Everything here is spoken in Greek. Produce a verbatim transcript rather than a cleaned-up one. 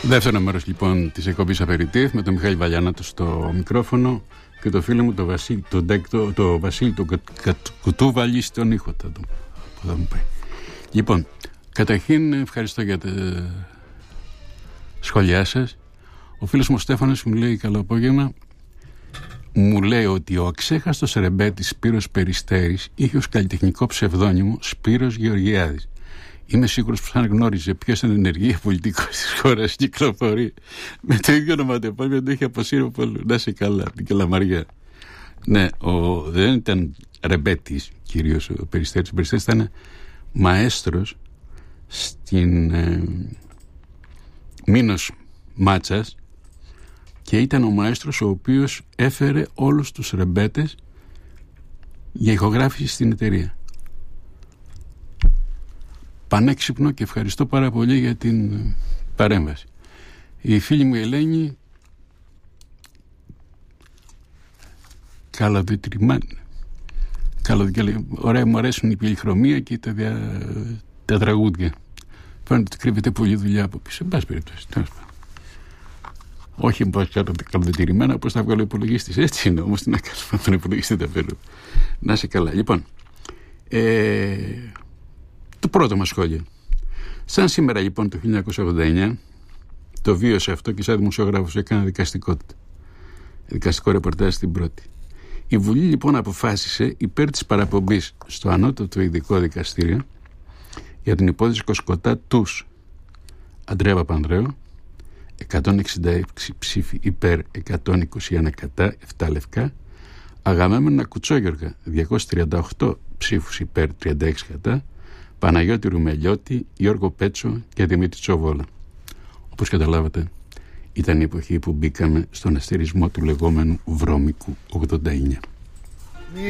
Δεύτερο μέρος λοιπόν της εκπομπής Απεριτίβ με τον Μιχάλη Βαλιανάτο στο μικρόφωνο και το φίλο μου το Βασίλη το, το, το, Βασίλη, το κα, κα, κουτούβαλι στον ήχο θα του, θα μου πάει. Λοιπόν, καταρχήν ευχαριστώ για τα σχόλιά σας. Ο φίλος μου ο Στέφανος μου λέει καλό απόγευμα. Μου λέει ότι ο αξέχαστος ρεμπέτης Σπύρος Περιστέρης είχε ως καλλιτεχνικό ψευδόνυμο Σπύρος Γεωργιάδης. Είμαι σίγουρος πως αν γνώριζε ποιος είναι ενεργή πολιτικός της χώρας κυκλοφορεί με το ίδιο ονοματεπώνυμο το είχε αποσύρει από όλου. Να είσαι καλά, από την Καλαμαριά. Ναι, ο, δεν ήταν ρεμπέτης κυρίως ο Περιστέρης. Ο Περιστέρης ήταν μαέστρος στην ε, Μήνος Μάτσας και ήταν ο μαέστρος ο οποίος έφερε όλους τους ρεμπέτες για ηχογράφηση στην εταιρεία. Πανέξυπνο και ευχαριστώ πάρα πολύ για την παρέμβαση. Η φίλη μου Ελένη καλοδιτριμάνη ωραία, μου αρέσουν η πολυχρωμία και τα, δια, τα τραγούδια. Φαίνεται ότι κρύβεται πολλή δουλειά από πίσω. Εν πάση περιπτώσει. Όχι καλοδιτηρημένα όπως θα βγάλω ο υπολογιστής. Έτσι είναι όμως, τι να κάνω, τον υπολογιστή τα φέρω. Να είσαι καλά. Λοιπόν, ε, το πρώτο μας σχόλιο. Σαν σήμερα λοιπόν το χίλια εννιακόσια ογδόντα εννιά το βίωσε αυτό και σαν δημοσιογράφος έκανα δικαστικό, δικαστικό ρεπορτάζ στην πρώτη. Η Βουλή λοιπόν αποφάσισε υπέρ της παραπομπής στο ανώτατο ειδικό δικαστήριο για την υπόθεση Κοσκοτά τους Αντρέα Παπανδρέου, εκατόν εξήντα έξι ψήφοι υπέρ, εκατόν είκοσι ένα κατά, επτά λευκά. Αγαμέμνονα Κουτσόγιοργα, διακόσιες τριάντα οκτώ ψήφους υπέρ, τριάντα έξι κατά. Παναγιώτη Ρουμελιώτη, Γιώργο Πέτσο και Δημήτρη Τσοβόλα. Όπως καταλάβατε, ήταν η εποχή που μπήκαμε στον αστερισμό του λεγόμενου βρώμικου ογδόντα εννιά.